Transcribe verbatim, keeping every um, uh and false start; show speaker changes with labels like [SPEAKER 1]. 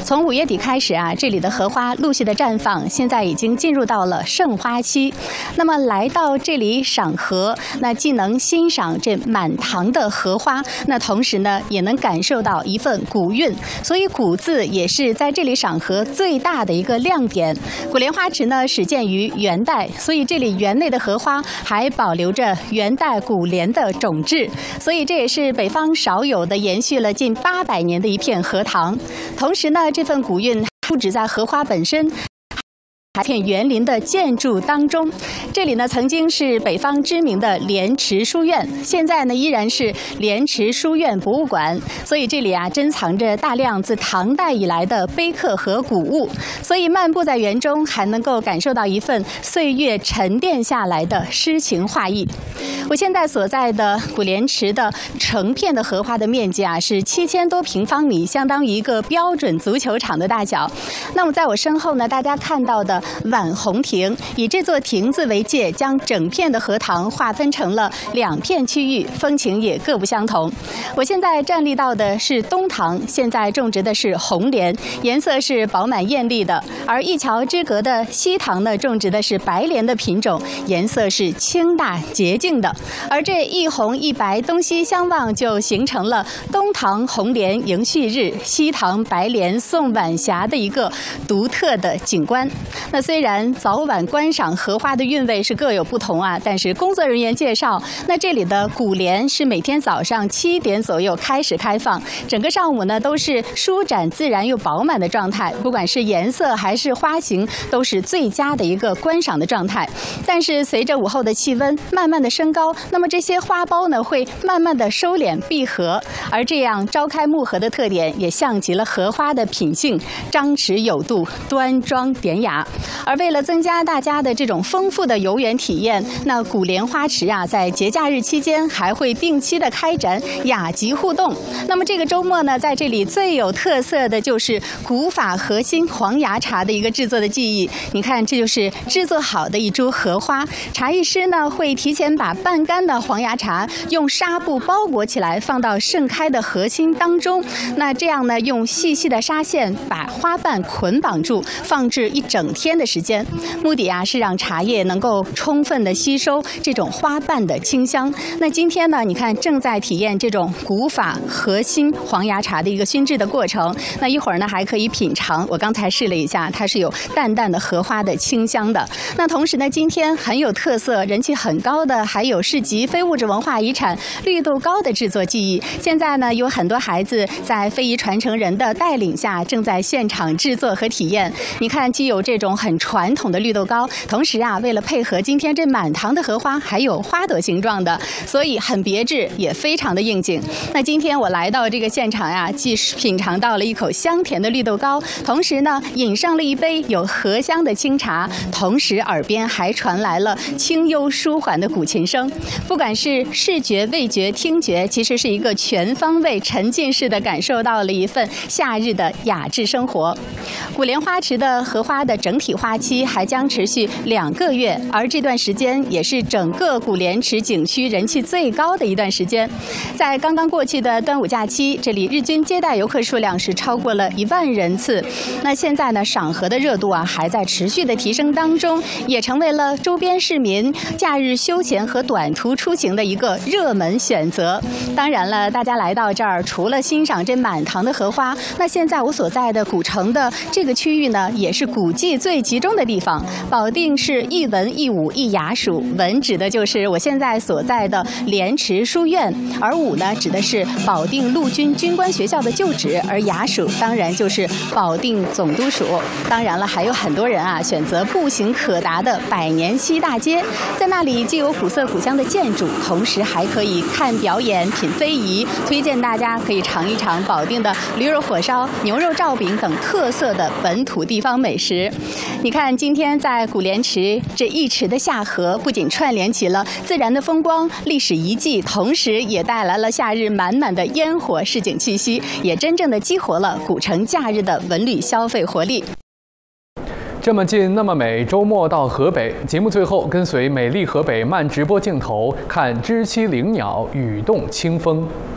[SPEAKER 1] 从五月底开始啊，这里的荷花陆续的绽放，现在已经进入到了盛花期。那么来到这里赏荷，那既能欣赏这满堂的荷花，那同时呢，也能感受到一份古韵。所以古字也是在这里赏荷最大的一个亮点。古莲花池呢，始建于元代，所以这里园内的荷花还保留着元代古莲的种质，所以这也是北方少有的延续了近八百年的一片荷塘。同时呢，这份古韵不止在荷花本身，还片园林的建筑当中。这里呢，曾经是北方知名的莲池书院，现在呢依然是莲池书院博物馆。所以这里啊，珍藏着大量自唐代以来的碑刻和古物，所以漫步在园中，还能够感受到一份岁月沉淀下来的诗情画意。我现在所在的古莲池的成片的荷花的面积啊，是七千多平方米，相当于一个标准足球场的大小。那么在我身后呢，大家看到的晚红亭，以这座亭子为界，将整片的荷塘划分成了两片区域，风情也各不相同。我现在站立到的是东塘，现在种植的是红莲，颜色是饱满艳丽的；而一桥之隔的西塘呢，种植的是白莲的品种，颜色是清大洁净的。而这一红一白，东西相望，就形成了东塘红莲迎旭日，西塘白莲送晚霞的一个独特的景观。那虽然早晚观赏荷花的韵味是各有不同啊，但是工作人员介绍，那这里的古莲是每天早上七点左右开始开放，整个上午呢都是舒展自然又饱满的状态，不管是颜色还是花型，都是最佳的一个观赏的状态。但是随着午后的气温慢慢的升高，那么这些花苞呢会慢慢的收敛闭合，而这样朝开暮合的特点也像极了荷花的品性，张弛有度，端庄典雅。而为了增加大家的这种丰富的游园体验，那古莲花池啊，在节假日期间还会定期的开展雅集互动。那么这个周末呢，在这里最有特色的就是古法核心黄芽茶的一个制作的技艺。你看，这就是制作好的一株荷花，茶艺师呢会提前把半干的黄芽茶用纱布包裹起来，放到盛开的核心当中。那这样呢，用细细的纱线把花瓣捆绑住，放置一整天的时间。目的啊是让茶叶能够充分的吸收这种花瓣的清香。那今天呢，你看正在体验这种古法核心黄芽茶的一个熏制的过程。那一会儿呢还可以品尝，我刚才试了一下，它是有淡淡的荷花的清香的。那同时呢，今天很有特色、人气很高的还有市级非物质文化遗产绿豆糕的制作技艺。现在呢，有很多孩子在非遗传承人的带领下，正在现场制作和体验。你看，既有这种很传统的绿豆糕，同时啊，为了配合今天这满堂的荷花，还有花朵形状的，所以很别致，也非常的应景。那今天我来到这个现场呀、啊，既品尝到了一口香甜的绿豆糕，同时呢，饮上了一杯有荷香的清茶，同时耳边还传来了清幽舒缓的古琴声。不管是视觉、味觉、听觉，其实是一个全方位、沉浸式的感受到了一份夏日的雅致生活。古莲花池的荷花的整体花期还将持续两个月，而这段时间也是整个古莲池景区人气最高的一段时间。在刚刚过去的端午假期，这里日均接待游客数量是超过了一万人次。那现在呢，赏荷的热度啊还在持续的提升当中，也成为了周边市民假日休闲和短途出行的一个热门选择。当然了，大家来到这儿，除了欣赏这满堂的荷花，那现在我所在的古城的这个区域呢，也是古迹最集中的地方。保定是一文一武一雅署，文指的就是我现在所在的莲池书院，而武呢指的是保定陆军军官学校的旧址，而雅署当然就是保定总督署。当然了，还有很多人啊选择步行可达的百年西大街，在那里既有古色古香的建筑，同时还可以看表演、品非遗。推荐大家可以尝一尝保定的驴肉火烧、牛肉罩饼等特色的本土地方美食。你看，今天在古莲池这一池的夏荷，不仅串联起了自然的风光、历史遗迹，同时也带来了夏日满满的烟火市井气息，也真正的激活了古城假日的文旅消费活力。
[SPEAKER 2] 这么近那么美，周末到河北。节目最后跟随美丽河北慢直播镜头，看知期灵鸟语动清风。